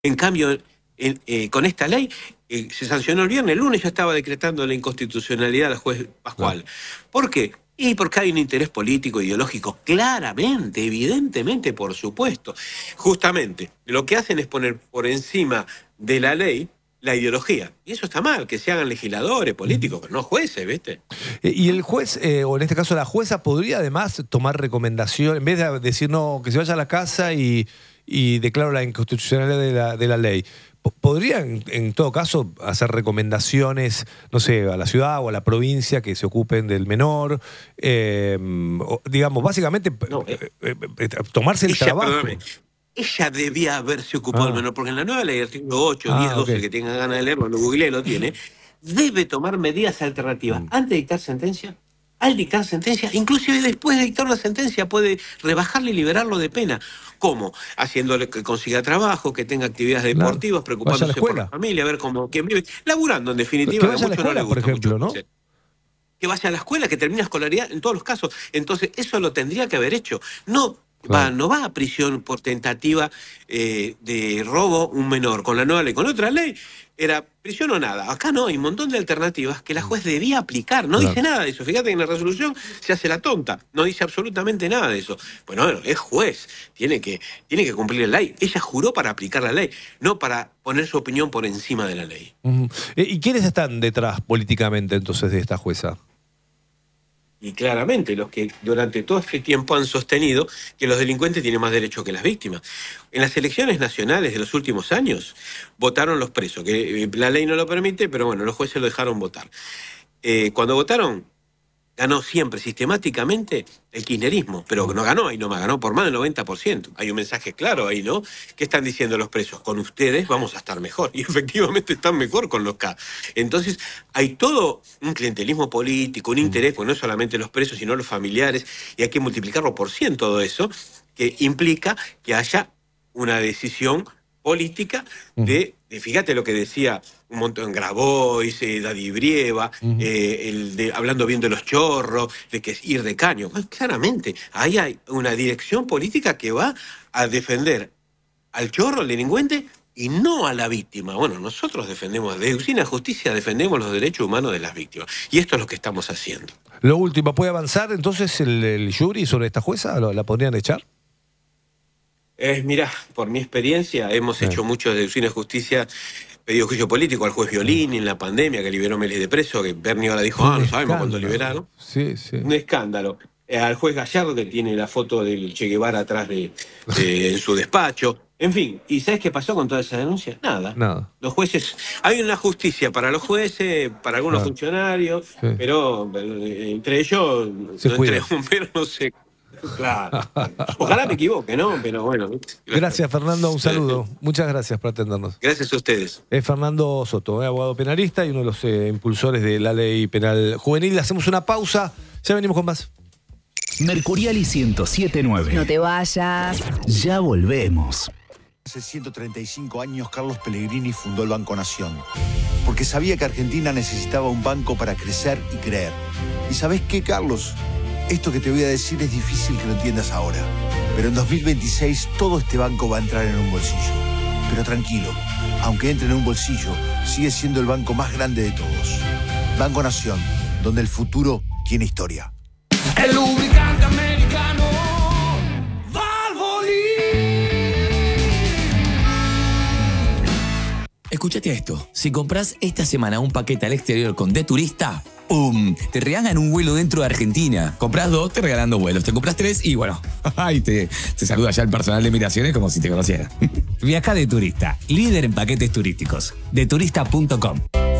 En cambio, con esta ley se sancionó el viernes, el lunes ya estaba decretando la inconstitucionalidad la juez Pascual. ¿Por qué? Y porque hay un interés político, ideológico, claramente, evidentemente, por supuesto. Justamente, lo que hacen es poner por encima de la ley la ideología. Y eso está mal, que se hagan legisladores, políticos, pero no jueces, ¿viste? Y el juez, o en este caso la jueza, podría además tomar recomendación, en vez de decir no, que se vaya a la casa y declaro la inconstitucionalidad de la ley. ¿Podrían, en todo caso, hacer recomendaciones, no sé, a la ciudad o a la provincia que se ocupen del menor? Digamos, básicamente, no, tomarse el trabajo. Perdóname. Ella debía haberse ocupado del menor, porque en la nueva ley, artículo 8, 10, 12, que tenga ganas de leerlo, lo googleé, lo tiene, debe tomar medidas alternativas antes de dictar sentencia. Al dictar sentencia, inclusive después de dictar una sentencia, puede rebajarle y liberarlo de pena. ¿Cómo? Haciéndole que consiga trabajo, que tenga actividades deportivas, preocupándose por la familia, a ver cómo quién vive, laburando en definitiva. Que vaya a la escuela, por ejemplo, ¿no? Que vaya a la escuela, que termine escolaridad en todos los casos. Entonces, eso lo tendría que haber hecho. No va a prisión por tentativa de robo un menor. Con la nueva ley, con otra ley, era prisión o nada. Acá no, hay un montón de alternativas que la juez debía aplicar. No dice nada de eso. Fíjate que en la resolución se hace la tonta. No dice absolutamente nada de eso. Bueno, es juez. Tiene que cumplir la ley. Ella juró para aplicar la ley, no para poner su opinión por encima de la ley. ¿Y quiénes están detrás políticamente entonces de esta jueza? Y claramente los que durante todo este tiempo han sostenido que los delincuentes tienen más derecho que las víctimas. En las elecciones nacionales de los últimos años votaron los presos, que la ley no lo permite, pero bueno, los jueces lo dejaron votar. Cuando votaron, ganó siempre, sistemáticamente, el kirchnerismo, pero no ganó ahí nomás, ganó por más del 90%. Hay un mensaje claro ahí, ¿no? ¿Qué están diciendo los presos? Con ustedes vamos a estar mejor. Y efectivamente están mejor con los K. Entonces, hay todo un clientelismo político, un interés, pues no solamente los presos, sino los familiares, y hay que multiplicarlo por 100 todo eso, que implica que haya una decisión política fíjate lo que decía un montón Grabois, Daddy Brieva, hablando bien de los chorros, de que es ir de caño. Pues claramente, ahí hay una dirección política que va a defender al chorro, al delincuente, y no a la víctima. Bueno, nosotros defendemos, de Usina Justicia defendemos los derechos humanos de las víctimas. Y esto es lo que estamos haciendo. Lo último, ¿puede avanzar entonces el jury sobre esta jueza? ¿La podrían echar? Mirá, por mi experiencia, hemos hecho mucho de Usina Justicia, pedido juicio político al juez Violini en la pandemia, que liberó miles de presos, que Bernie ahora dijo, no sabemos cuándo liberaron. Sí. Un escándalo. Al juez Gallardo, que tiene la foto del Che Guevara atrás en su despacho. En fin, ¿y sabes qué pasó con toda esa denuncia? Nada. Los jueces, hay una justicia para los jueces, para algunos funcionarios, pero entre ellos, no sé. Claro. Ojalá me equivoque, ¿no? Pero bueno. Gracias, Fernando. Un saludo. Muchas gracias por atendernos. Gracias a ustedes. Es Fernando Soto, abogado penalista y uno de los impulsores de la ley penal juvenil. Hacemos una pausa. Ya venimos con más. Mercuriali 107.9. No te vayas. Ya volvemos. Hace 135 años Carlos Pellegrini fundó el Banco Nación, porque sabía que Argentina necesitaba un banco para crecer y creer. ¿Y sabés qué, Carlos? Esto que te voy a decir es difícil que lo entiendas ahora, pero en 2026 todo este banco va a entrar en un bolsillo. Pero tranquilo, aunque entre en un bolsillo, sigue siendo el banco más grande de todos. Banco Nación, donde el futuro tiene historia. El lubricante americano Valvoline. Escúchate esto. Si compras esta semana un paquete al exterior con De Turista, te regalan un vuelo dentro de Argentina. Compras 2, te regalan 2 vuelos. Te compras 3 y bueno, te saluda ya el personal de migraciones como si te conociera. Viaja De Turista, líder en paquetes turísticos. Deturista.com.